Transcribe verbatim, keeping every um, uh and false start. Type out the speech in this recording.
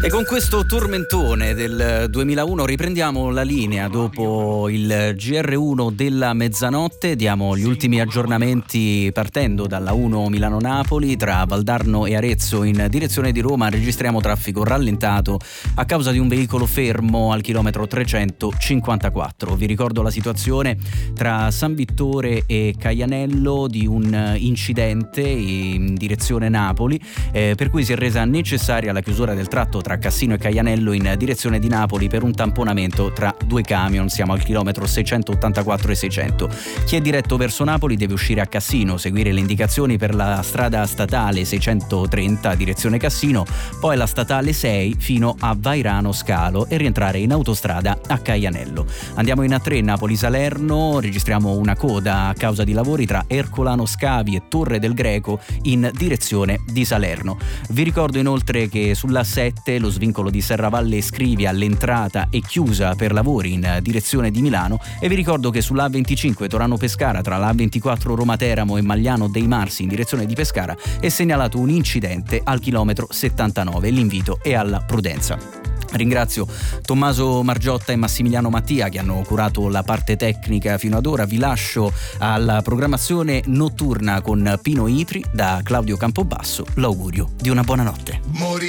E con questo tormentone del duemilauno riprendiamo la linea dopo il G R uno della mezzanotte. Diamo gli ultimi aggiornamenti partendo dalla uno Milano-Napoli. Tra Valdarno e Arezzo in direzione di Roma registriamo traffico rallentato a causa di un veicolo fermo al chilometro trecentocinquantaquattro. Vi ricordo la situazione tra San Vittore e Caianello di un incidente in direzione Napoli, eh, per cui si è resa necessaria la chiusura del tratto tra Cassino e Caianello in direzione di Napoli per un tamponamento tra due camion. Siamo al chilometro seicentottantaquattro e seicento. Chi è diretto verso Napoli deve uscire a Cassino, seguire le indicazioni per la strada statale seicentotrenta direzione Cassino, poi la statale sei fino a Vairano Scalo e rientrare in autostrada a Caianello. Andiamo in A tre Napoli-Salerno, registriamo una coda a causa di lavori tra Ercolano Scavi e Torre del Greco in direzione di Salerno. Vi ricordo inoltre che sulla sette lo svincolo di Serravalle Scrivia all'entrata è chiusa per lavori in direzione di Milano, e vi ricordo che sulla A venticinque Torano Pescara tra la A ventiquattro Roma Teramo e Magliano dei Marsi in direzione di Pescara è segnalato un incidente al chilometro settantanove. L'invito è alla prudenza. Ringrazio Tommaso Margiotta e Massimiliano Mattia che hanno curato la parte tecnica fino ad ora. Vi lascio alla programmazione notturna con Pino Itri. Da Claudio Campobasso l'augurio di una buona notte.